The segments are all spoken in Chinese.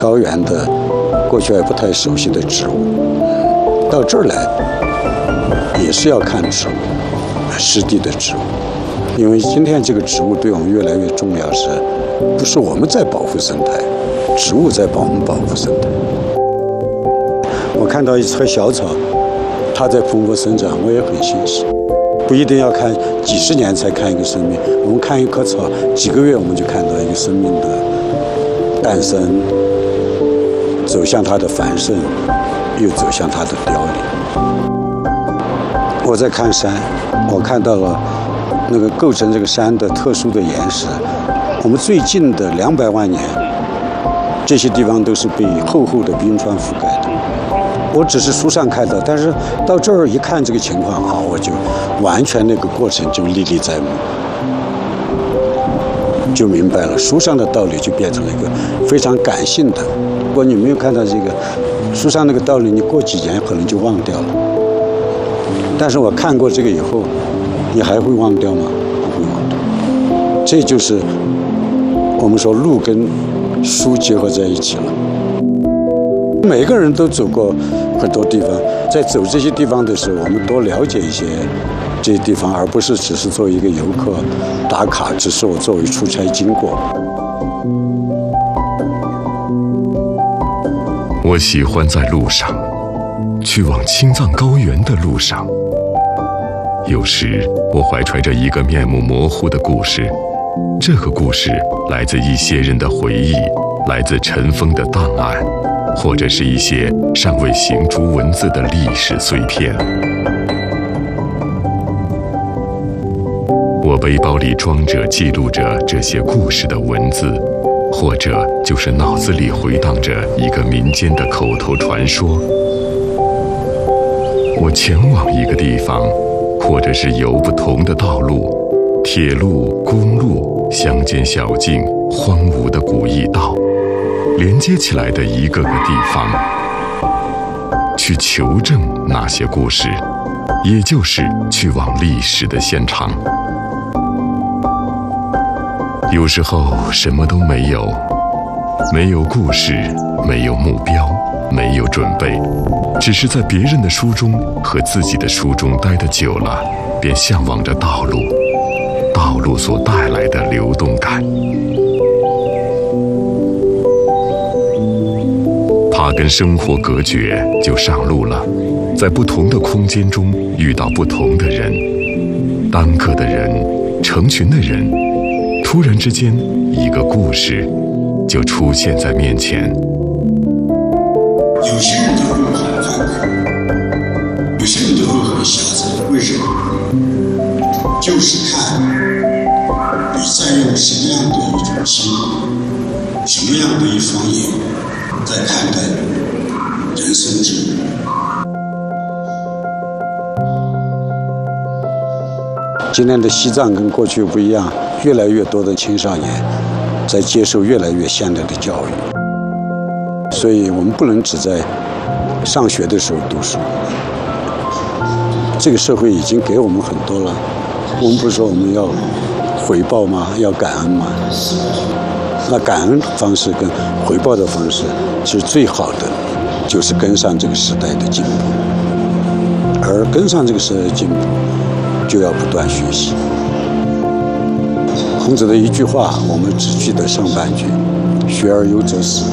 高原的过去还不太熟悉的植物，到这儿来也是要看植物，湿地的植物。因为今天这个植物对我们越来越重要，不是我们在保护生态，植物在帮我们保护生态。我看到一棵小草，它在蓬勃生长，我也很欣喜。不一定要看几十年才看一个生命，我们看一棵草，几个月我们就看到一个生命的诞生，走向它的繁盛，又走向它的凋零。我在看山，我看到了那个构成这个山的特殊的岩石。我们最近的200万年，这些地方都是被厚厚的冰川覆盖的。我只是书上看到，但是到这儿一看这个情况啊，我就完全那个过程就历历在目，就明白了。书上的道理就变成了一个非常感性的。如果你没有看到这个书上那个道理，你过几年可能就忘掉了。但是我看过这个以后，你还会忘掉吗？不会忘掉。这就是我们说路跟书结合在一起了。每个人都走过很多地方，在走这些地方的时候，我们多了解一些这些地方，而不是只是作为一个游客打卡，只是我作为出差经过。 我喜欢在路上，去往青藏高原的路上。有时我怀揣着一个面目模糊的故事，这个故事来自一些人的回忆，来自尘封的档案，或者是一些尚未形诸文字的历史碎片。我背包里装着记录着这些故事的文字，或者就是脑子里回荡着一个民间的口头传说。我前往一个地方，或者是有不同的道路，铁路、公路、乡间小径、荒芜的古驿道，连接起来的一个个地方，去求证那些故事，也就是去往历史的现场。有时候什么都没有，没有故事，没有目标，没有准备，只是在别人的书中和自己的书中待得久了，便向往着道路，道路所带来的流动感。怕跟生活隔绝，就上路了，在不同的空间中遇到不同的人，单个的人，成群的人，突然之间，一个故事就出现在面前。 有些人都会很快乐，有些人都会很狭窄。为什么？就是看你在用什么样的一种心，什么样的一方眼，在看待人生之路。今天的西藏跟过去不一样，越来越多的青少年在接受越来越现代的教育，所以我们不能只在上学的时候读书。这个社会已经给我们很多了，我们不是说我们要回报吗？要感恩吗？那感恩方式跟回报的方式，其实最好的就是跟上这个时代的进步，而跟上这个时代的进步，就要不断学习。孔子的一句话，我们只记得上半句：“学而优则仕。”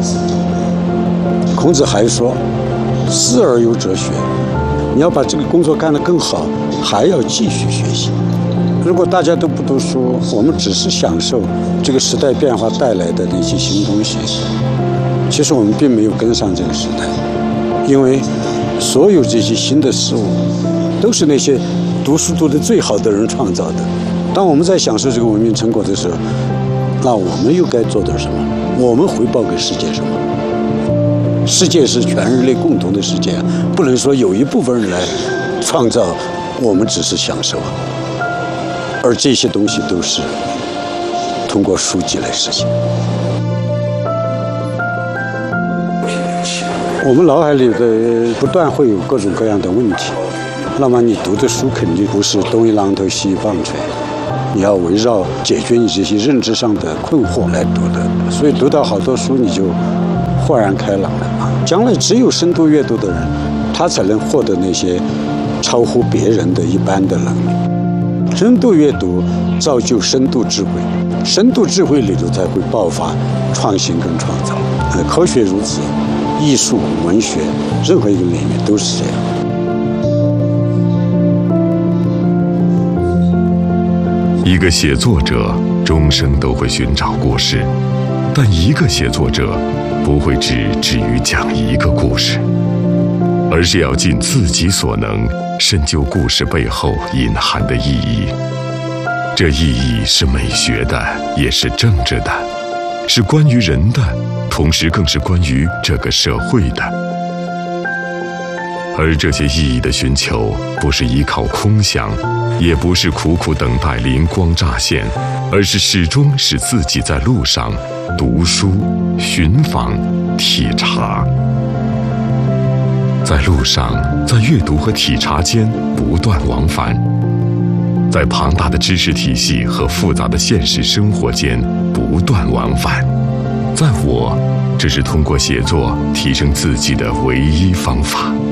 孔子还说：“思而优则学。”你要把这个工作干得更好，还要继续学习。如果大家都不读书，我们只是享受这个时代变化带来的那些新东西，其实我们并没有跟上这个时代，因为所有这些新的事物都是那些读书读得最好的人创造的。当我们在享受这个文明成果的时候，那我们又该做点什么？我们回报给世界什么？世界是全人类共同的世界，不能说有一部分人来创造，我们只是享受。而这些东西都是通过书籍来实现。我们脑海里的不断会有各种各样的问题，那么你读的书肯定不是东一榔头西一棒槌，你要围绕解决你这些认知上的困惑来读的。所以读到好多书，你就豁然开朗了啊！将来只有深度阅读的人，他才能获得那些超乎别人的一般的能力。深度阅读造就深度智慧，深度智慧里头才会爆发创新跟创造。科学如此，艺术、文学，任何一个领域都是这样。 一个写作者终生都会寻找故事，但一个写作者不会只止于讲一个故事，而是要尽自己所能，深究故事背后隐含的意义。这意义是美学的，也是政治的，是关于人的，同时更是关于这个社会的。而这些意义的寻求，不是依靠空想，也不是苦苦等待灵光乍现，而是始终是自己在路上读书、寻访、体察，在路上，在阅读和体察间不断往返，在庞大的知识体系和复杂的现实生活间不断往返。在我，这是通过写作提升自己的唯一方法。